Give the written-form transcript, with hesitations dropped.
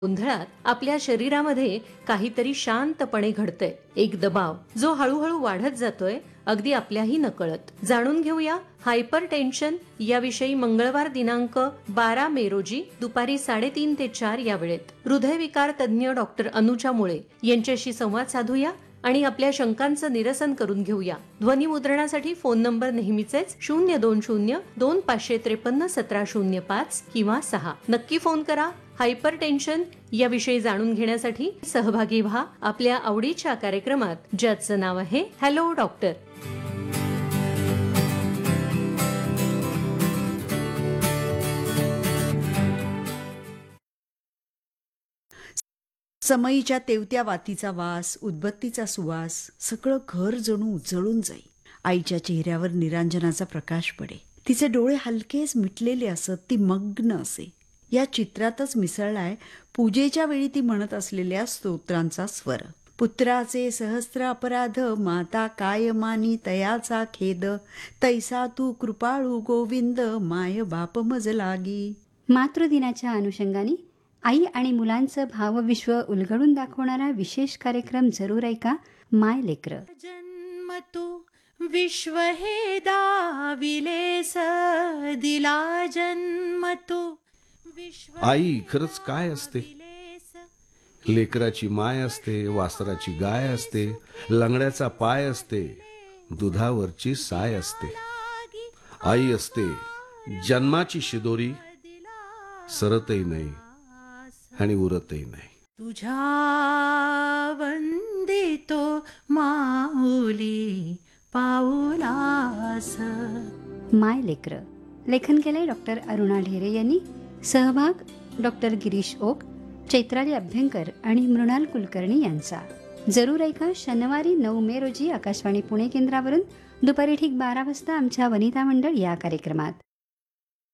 गोंधळात आपल्या शरीरामध्ये काहीतरी शांतपणे घडतंय, एक दबाव जो हळूहळू वाढत जातोय, अगदी आपल्याही नकळत. जाणून घेऊया हायपर टेन्शन याविषयी मंगळवार दिनांक 12 मे रोजी दुपारी 3:30 ते 4 या वेळेत हृदयविकार तज्ज्ञ डॉक्टर अनुजा मुळे यांच्याशी संवाद साधूया आणि आपल्या शंकांचं निरसन करून घेऊया. ध्वनी मुद्रणासाठी फोन नंबर नेहमीचेच 02025531705 किंवा 6. नक्की फोन करा. हायपर टेन्शन याविषयी जाणून घेण्यासाठी सहभागी व्हा आपल्या आवडीच्या कार्यक्रमात, ज्याचं नाव आहे हॅलो डॉक्टर. समईच्या तेवत्या वातीचा वास, उदबत्तीचा सुवास, सगळं घर जणू उजळून जाई. आईच्या चेहऱ्यावर निरांजनाचा प्रकाश पडे. तिचे डोळे हलकेच मिटलेले असत. ती मग्न असे. या चित्रातच मिसळलाय पूजेच्या वेळी ती म्हणत असलेल्या स्तोत्रांचा स्वर. पुत्राचे सहस्त्र अपराध, माता काय मानी तयाचा खेद, तैसा तू कृपाळू गोविंद, माय बाप मज लागी. मातृदिनाच्या अनुषंगाने आई आणि मुलांचं भावविश्व उलगडून दाखवणारा विशेष कार्यक्रम जरूर ऐका. माय लेकर. जन्म तू विश्व हे दाविलेस, दिला जन्म तू विश्व. आई खरंच काय असते? लेकराची माय असते, वासराची गाय असते, लंगड्याचा पाय असते, दुधावरची साय असते. आई असते जन्माची शिदोरी, सरतही नाही आणि उरतही नाही. तुझ्या वंदितो माऊली पाऊलास. माय लेकर. लेखन केले डॉक्टर अरुणा ढेरे यांनी. सहभाग डॉक्टर गिरीश ओक, चैत्राली अभ्यंकर आणि मृणाल कुलकर्णी यांचा. जरूर ऐका शनिवारी 9 मे रोजी आकाशवाणी पुणे केंद्रावरून दुपारी ठीक 12 वाजता आमच्या वनिता मंडळ या कार्यक्रमात.